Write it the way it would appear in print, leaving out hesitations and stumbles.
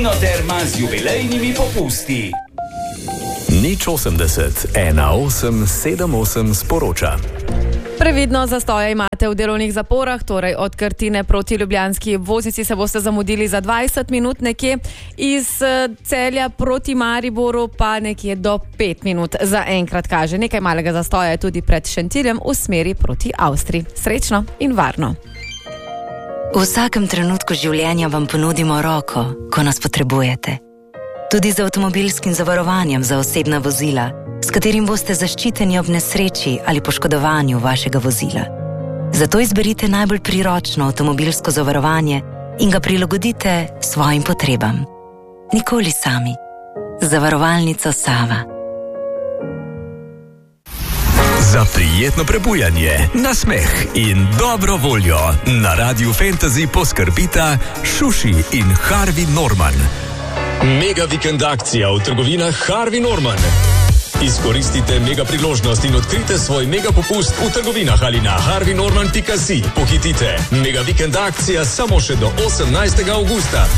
Kinoterma z jubilejnimi popusti. Nič 80 18 78 sporoča. Previdno zastoje imate v delovnih zaporah, torej od Krtine proti ljubljanski obvoznici se boste zamudili za 20 minut nekje, iz Celja proti Mariboru pa nekje do 5 minut. Za enkrat kaže, nekaj malega zastoja je tudi pred Šentiljem v smeri proti Avstriji. Srečno in varno. V vsakem trenutku življenja vam ponudimo roko, ko nas potrebujete. Tudi z avtomobilskim zavarovanjem za osebna vozila, s katerim boste zaščiteni ob nesreči ali poškodovanju vašega vozila. Zato izberite najbolj priročno avtomobilsko zavarovanje in ga prilagodite svojim potrebam. Nikoli sami. Zavarovalnica Sava. Za prijetno prebujanje, nasmeh in dobro voljo na Radiu Fantasy poskrbita Šuši in Harvey Norman. Mega vikend akcija v trgovinah Harvey Norman. Izkoristite mega priložnost in odkrite svoj mega popust v trgovinah ali na harveynorman.si. Pohitite, mega vikend akcija samo še do 18. avgusta.